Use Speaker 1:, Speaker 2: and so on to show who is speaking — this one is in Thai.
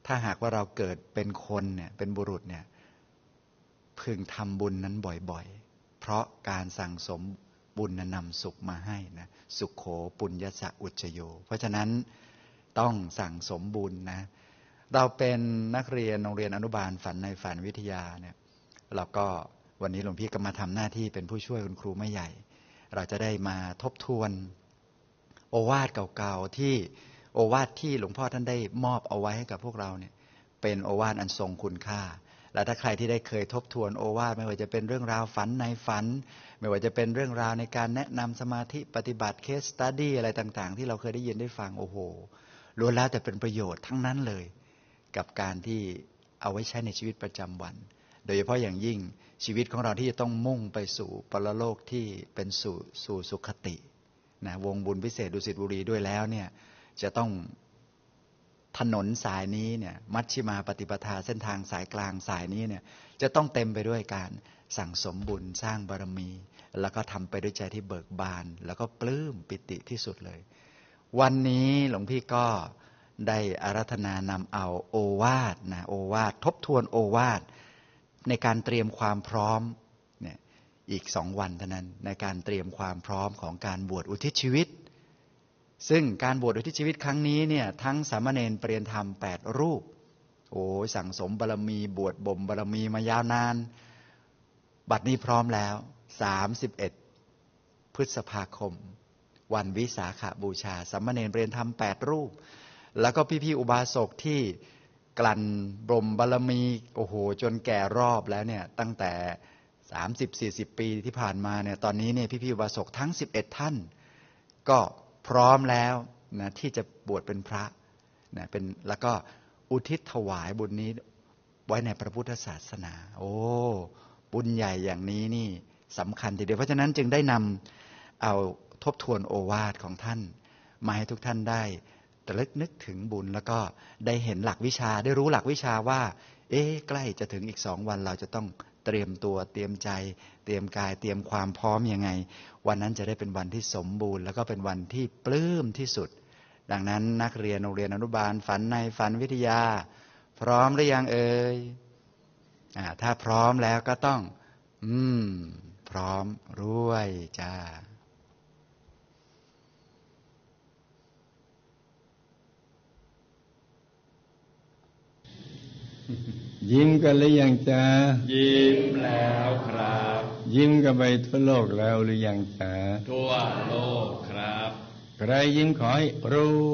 Speaker 1: ถ้าหากว่าเราเกิดเป็นคนเนี่ยเป็นบุรุษเนี่ยพึงทำบุญนั้นบ่อยๆเพราะการสั่งสมบุญนำสุขมาให้นะสุขโขปุญญสะอุจโยเพราะฉะนั้นต้องสั่งสมบุญนะเราเป็นนักเรียนโรงเรียนอนุบาลฝันในฝันวิทยาเนี่ยเราก็วันนี้หลวงพี่ก็มาทำหน้าที่เป็นผู้ช่วยคุณครูไม่ใหญ่เราจะได้มาทบทวนโอวาทเก่าๆที่โอวาทที่หลวงพ่อท่านได้มอบเอาไว้ให้กับพวกเราเนี่ยเป็นโอวาทอันทรงคุณค่าและถ้าใครที่ได้เคยทบทวนโอวาทไม่ว่าจะเป็นเรื่องราวฝันในฝันไม่ว่าจะเป็นเรื่องราวในการแนะนำสมาธิปฏิบัติเคสสตัดดี้อะไรต่างๆที่เราเคยได้ยินได้ฟังโอ้โหล้วนแล้วแต่เป็นประโยชน์ทั้งนั้นเลยกับการที่เอาไว้ใช้ในชีวิตประจำวันโดยเฉพาะอย่างยิ่งชีวิตของเราที่จะต้องมุ่งไปสู่ปรโลกที่เป็นสู่สุขตินะวงบุญพิเศษดุสิตบุรีด้วยแล้วเนี่ยจะต้องถนนสายนี้เนี่ยมัชฌิมาปฏิปทาเส้นทางสายกลางสายนี้เนี่ยจะต้องเต็มไปด้วยการสั่งสมบุญสร้างบารมีแล้วก็ทำไปด้วยใจที่เบิกบานแล้วก็ปลื้มปิติที่สุดเลยวันนี้หลวงพี่ก็ได้อาราธนานำเอาโอวาทนะโอวาททบทวนโอวาทในการเตรียมความพร้อมเนี่ยอีก2 วันเท่านั้นในการเตรียมความพร้อมของการบวชอุทิศชีวิตซึ่งการบวชอุทิศชีวิตครั้งนี้เนี่ยทั้งสามเณรเปลี่ยนธรรม8 รูปโอ้สั่งสมบารมีบวชบ่มบารมีมายาวนานบัดนี้พร้อมแล้ว31 พฤษภาคมวันวิสาขบูชาสามเณรเปลี่ยนธรรม8 รูปแล้วก็พี่ๆอุบาสกที่กลั่นบ่มบารมีโอ้โหจนแก่รอบแล้วเนี่ยตั้งแต่30-40 ปีที่ผ่านมาเนี่ยตอนนี้เนี่ยพี่ๆอุบาสกทั้ง11 ท่านก็พร้อมแล้วนะที่จะบวชเป็นพระนะเป็นแล้วก็อุทิศถวายบุญนี้ไว้ในพระพุทธศาสนาโอ้บุญใหญ่อย่างนี้นี่สำคัญทีเดียวเพราะฉะนั้นจึงได้นำเอาทบทวนโอวาทของท่านมาให้ทุกท่านได้ระลึกนึกถึงบุญแล้วก็ได้เห็นหลักวิชาได้รู้หลักวิชาว่าใกล้จะถึงอีก2 วันเราจะต้องเตรียมตัวเตรียมใจเตรียมกายเตรียมความพร้อมยังไงวันนั้นจะได้เป็นวันที่สมบูรณ์แล้วก็เป็นวันที่ปลื้มที่สุดดังนั้นนักเรียนโรงเรียนอนุบาลฝันในฝันวิทยาพร้อมหรือยังเอ่ยถ้าพร้อมแล้วก็ต้องพร้อมรวยจ้า
Speaker 2: ยิ้มกันหรือยังจ๊ะ
Speaker 3: ยิ้มแล้วครับ
Speaker 2: ยิ้มกันไปทั่วโลกแล้วหรือยังจ๊ะ
Speaker 3: ทั่วโลกครับ
Speaker 2: ใครยิ้มขอให้รู้